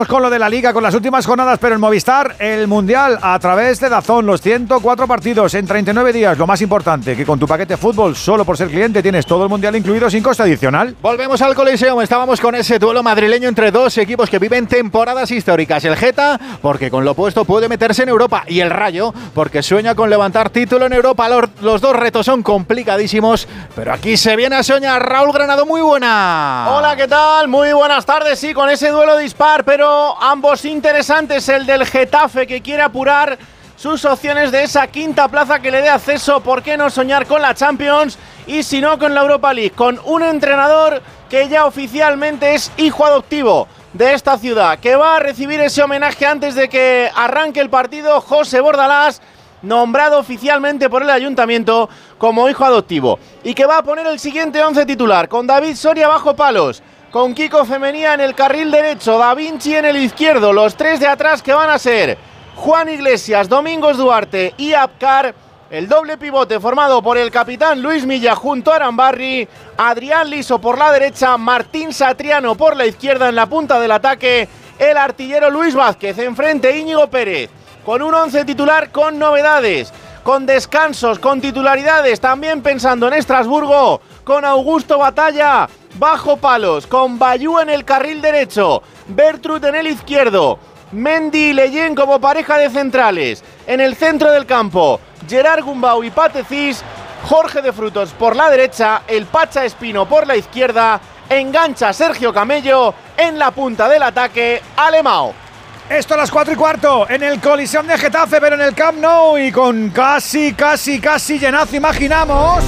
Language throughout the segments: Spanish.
Con lo de la Liga, con las últimas jornadas, pero en Movistar, el Mundial a través de DAZN, los 104 partidos en 39 días. Lo más importante, que con tu paquete fútbol, solo por ser cliente, tienes todo el Mundial incluido sin coste adicional. Volvemos al Coliseum. Estábamos con ese duelo madrileño entre dos equipos que viven temporadas históricas. El Geta, porque con lo opuesto puede meterse en Europa, y el Rayo, porque sueña con levantar título en Europa. Los dos retos son complicadísimos, pero aquí se viene a soñar. Raúl Granado, muy buena. Hola, ¿qué tal? Muy buenas tardes. Sí, con ese duelo dispar, pero ambos interesantes. El del Getafe, que quiere apurar sus opciones de esa quinta plaza que le dé acceso, ¿por qué no soñar con la Champions? Y si no, con la Europa League, con un entrenador que ya oficialmente es hijo adoptivo de esta ciudad, que va a recibir ese homenaje antes de que arranque el partido. José Bordalás, nombrado oficialmente por el ayuntamiento como hijo adoptivo, y que va a poner el siguiente 11 titular, con David Soria bajo palos, con Kiko Femenía en el carril derecho, Da Vinci en el izquierdo, los tres de atrás que van a ser Juan Iglesias, Domingos Duarte y Abkar, el doble pivote formado por el capitán Luis Milla junto a Arambarri, Adrián Liso por la derecha, Martín Satriano por la izquierda en la punta del ataque, el artillero Luis Vázquez, enfrente Íñigo Pérez, con un 11 titular con novedades, con descansos, con titularidades, también pensando en Estrasburgo, con Augusto Batalla bajo palos, con Bayú en el carril derecho, Bertrud en el izquierdo, Mendy y Leyen como pareja de centrales, en el centro del campo, Gerard Gumbau y Patecís, Jorge de Frutos por la derecha, el Pacha Espino por la izquierda, engancha Sergio Camello, en la punta del ataque, Alemão. Esto a las 4:15 en el Coliseum de Getafe, pero en el Camp Nou y con casi llenazo. Imaginamos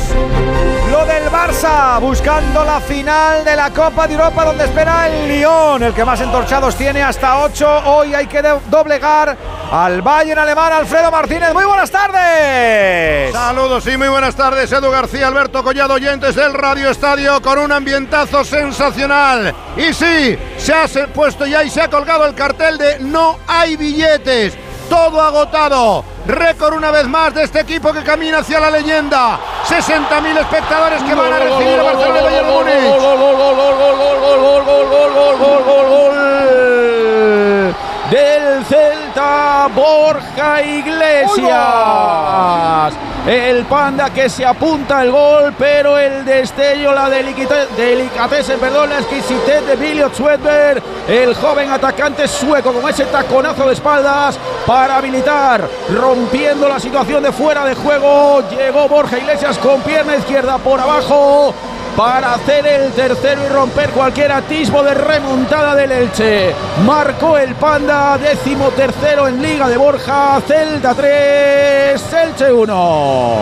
lo del Barça buscando la final de la Copa de Europa, donde espera el Lyon, el que más entorchados tiene, hasta 8. Hoy hay que doblegar al Bayern alemán. Alfredo Martínez, muy buenas tardes. Saludos y muy buenas tardes. Edu García, Alberto Collado, oyentes del Radio Estadio, con un ambientazo sensacional. Y sí, se ha puesto ya y se ha colgado el cartel de no hay billetes. Todo agotado. Récord una vez más de este equipo que camina hacia la leyenda. 60.000 espectadores que van a recibir a Barcelona y Bayern Múnich. Gol del Celta, Borja Iglesias. El Panda que se apunta el gol, pero el destello, la la exquisitez de Williot Swedberg, el joven atacante sueco, con ese taconazo de espaldas para habilitar, rompiendo la situación de fuera de juego. Llegó Borja Iglesias con pierna izquierda por abajo para hacer el tercero y romper cualquier atisbo de remontada del Elche. Marcó el Panda, 13º en Liga de Borja. Celta 3, Elche 1.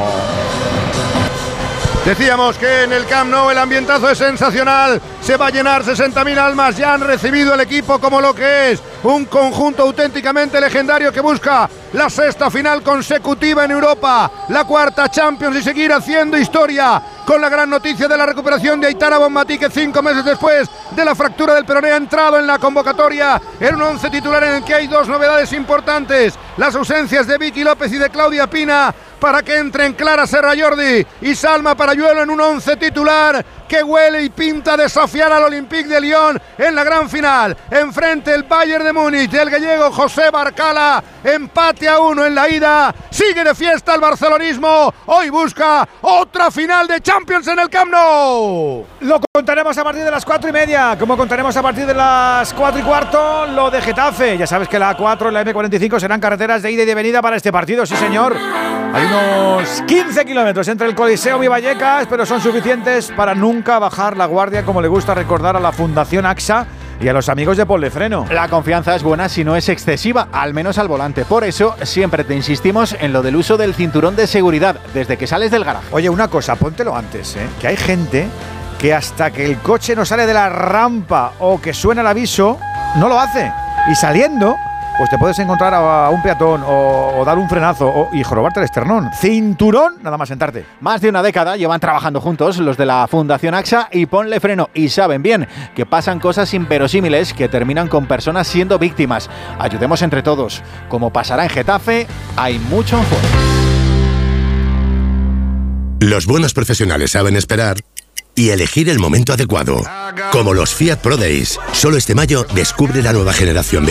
Decíamos que en el Camp Nou el ambientazo es sensacional. Se va a llenar, 60.000 almas ya han recibido el equipo como lo que es. Un conjunto auténticamente legendario que busca la sexta final consecutiva en Europa, la cuarta Champions y seguir haciendo historia, con la gran noticia de la recuperación de Aitana Bonmatí, que 5 meses después de la fractura del peroné ha entrado en la convocatoria en un 11 titular en el que hay dos novedades importantes: las ausencias de Vicky López y de Claudia Pina, para que entren Clara Serra Jordi y Salma Parayuelo en un 11 titular que huele y pinta desafiar al Olympique de Lyon en la gran final. Enfrente el Bayern de Múnich del gallego José Barcala, empate a 1 en la ida. Sigue de fiesta el barcelonismo, hoy busca otra final de Champions en el Camp Nou. Lo contaremos a partir de las 4:30, como contaremos a partir de las 4:15 lo de Getafe. Ya sabes que la A4 y la M45 serán carreteras de ida y de venida para este partido, sí señor. Hay unos 15 kilómetros entre el Coliseum y Vallecas, pero son suficientes para nunca bajar la guardia, como le gusta recordar a la Fundación AXA y a los amigos de Pollefreno. La confianza es buena si no es excesiva, al menos al volante. Por eso siempre te insistimos en lo del uso del cinturón de seguridad desde que sales del garaje. Oye, una cosa, póntelo antes, que hay gente que hasta que el coche no sale de la rampa o que suena el aviso, no lo hace. Y saliendo, pues te puedes encontrar a un peatón o dar un frenazo y jorobarte el esternón. Cinturón, nada más sentarte. Más de una década llevan trabajando juntos los de la Fundación AXA y Pollefreno, y saben bien que pasan cosas inverosímiles que terminan con personas siendo víctimas. Ayudemos entre todos. Como pasará en Getafe, hay mucho en juego. Los buenos profesionales saben esperar y elegir el momento adecuado. Como los Fiat Pro Days. Solo este mayo descubre la nueva generación